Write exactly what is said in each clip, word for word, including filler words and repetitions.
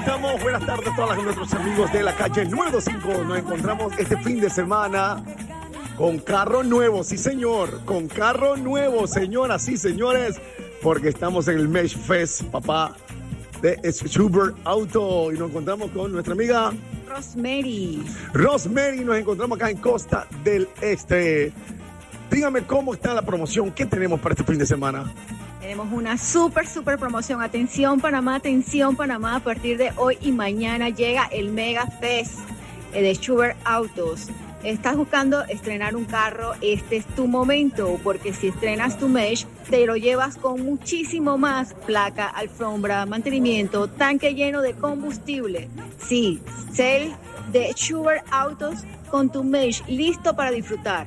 estamos? Buenas tardes a todos nuestros amigos de la calle número cinco. Nos encontramos este fin de semana con carro nuevo, sí señor, con carro nuevo, señoras y señores, porque estamos en el Mesh Fest, papá, de Schubert Auto, y nos encontramos con nuestra amiga Rosemary. Rosemary, nos encontramos acá en Costa del Este. Dígame cómo está la promoción, ¿qué tenemos para este fin de semana? Tenemos una súper, súper promoción. Atención Panamá, atención Panamá. A partir de hoy y mañana llega el Mega Fest de Schubert Autos. Estás buscando estrenar un carro, este es tu momento, porque si estrenas tu Mesh, te lo llevas con muchísimo más: placa, alfombra, mantenimiento, tanque lleno de combustible. Sí, sale de Schubert Autos con tu Mesh listo para disfrutar.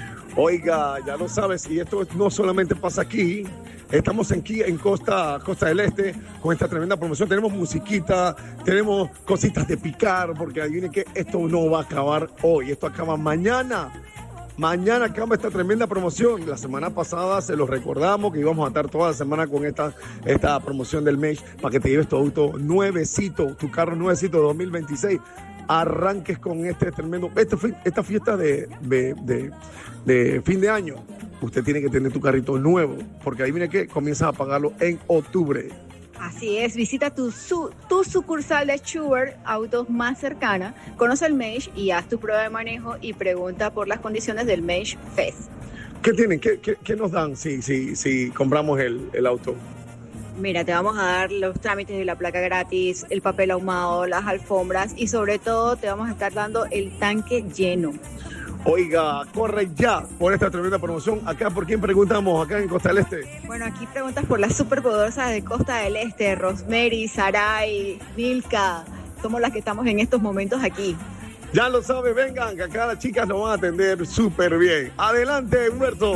Oiga, ya lo sabes, y esto no solamente pasa aquí. Estamos aquí en Costa, Costa del Este con esta tremenda promoción. Tenemos musiquita, tenemos cositas de picar, porque adivinen que esto no va a acabar hoy. Esto acaba mañana. Mañana acaba esta tremenda promoción. La semana pasada se los recordamos que íbamos a estar toda la semana con esta, esta promoción del Mesh para que te lleves tu auto nuevecito, tu carro nuevecito de dos mil veintiséis. Arranques con este tremendo, este, esta fiesta de, de, de, de fin de año. Usted tiene que tener tu carrito nuevo, porque ahí viene que comienzas a pagarlo en octubre. Así es, visita tu, su, tu sucursal de Schubert Autos más cercana, conoce el Mesh y haz tu prueba de manejo y pregunta por las condiciones del Mesh Fest. ¿Qué tienen? ¿Qué, qué, qué nos dan si, si, si compramos el, el auto? Mira, te vamos a dar los trámites de la placa gratis, el papel ahumado, las alfombras y sobre todo te vamos a estar dando el tanque lleno. Oiga, corre ya por esta tremenda promoción. Acá, ¿por quién preguntamos? Acá en Costa del Este. Bueno, aquí preguntas por las superpoderosas de Costa del Este, Rosemary, Saray, Milka. Somos las que estamos en estos momentos aquí. Ya lo sabe, vengan, que acá las chicas nos van a atender súper bien. Adelante, Humberto.